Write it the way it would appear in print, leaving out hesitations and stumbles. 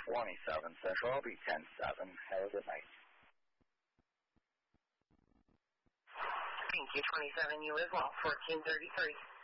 Central. I'll be 10-7. Have a good night. Thank you, 27. You as well, 1433.